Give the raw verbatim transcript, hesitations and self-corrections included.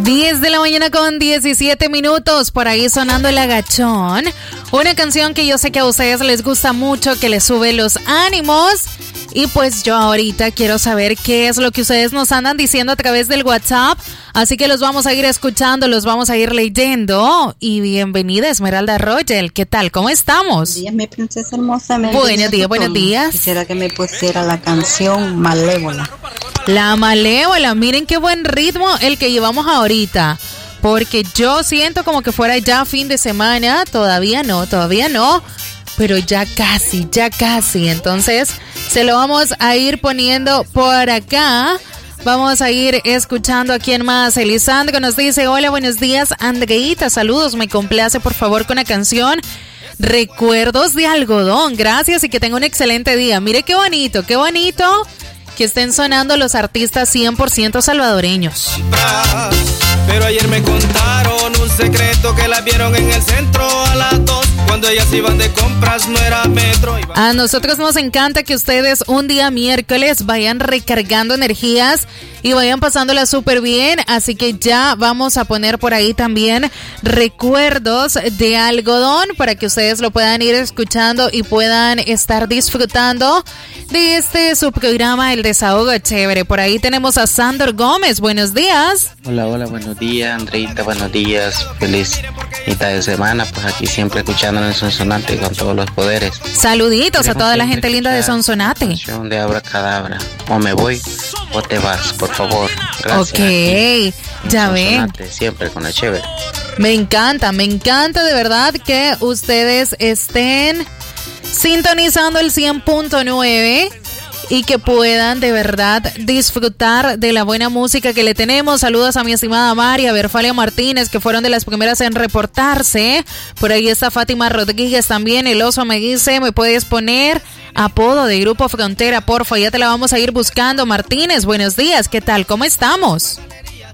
diez de la mañana con diecisiete minutos, por ahí sonando El Agachón. Una canción que yo sé que a ustedes les gusta mucho, que les sube los ánimos. Y pues yo ahorita quiero saber qué es lo que ustedes nos andan diciendo a través del WhatsApp. Así que los vamos a ir escuchando, los vamos a ir leyendo. Y bienvenida Esmeralda Royal, ¿qué tal? ¿Cómo estamos? Buenos días, mi princesa hermosa. Buenos días, buenos días. Quisiera que me pusiera la canción Malévola. La Malévola, miren qué buen ritmo el que llevamos ahorita. Porque yo siento como que fuera ya fin de semana. Todavía no, todavía no. Pero ya casi, ya casi. Entonces, se lo vamos a ir poniendo por acá. Vamos a ir escuchando a quién más. Elisandro nos dice, hola, buenos días, Andreita, saludos. Me complace, por favor, con la canción Recuerdos de Algodón. Gracias y que tenga un excelente día. Mire qué bonito, qué bonito que estén sonando los artistas cien por ciento salvadoreños. Pero ayer me contaron un secreto que la vieron en el centro a las dos. Cuando ellas iban de compras no era metro. Iba... A nosotros nos encanta que ustedes un día miércoles vayan recargando energías y vayan pasándola súper bien. Así que ya vamos a poner por ahí también Recuerdos de Algodón para que ustedes lo puedan ir escuchando y puedan estar disfrutando de este su programa El Desahogo Chévere. Por ahí tenemos a Sandor Gómez. Buenos días. Hola, hola, buenos días, Andreita, buenos días. Feliz mitad de semana, pues aquí siempre escuchando en Sonsonate con todos los poderes. Saluditos Queremos a toda la gente linda de escuchar Sonsonate. la canción de Abracadabra. O me voy o te vas, por favor. Gracias. Ok, ya ven. Siempre con la chévere. Me encanta, me encanta de verdad que ustedes estén sintonizando el cien punto nueve y que puedan de verdad disfrutar de la buena música que le tenemos. Saludos a mi estimada María Berfalia Martínez, que fueron de las primeras en reportarse. Por ahí está Fátima Rodríguez también. El oso me dice, ¿me puedes poner apodo de Grupo Frontera, porfa? Ya te la vamos a ir buscando. Martínez, buenos días, ¿qué tal? ¿Cómo estamos?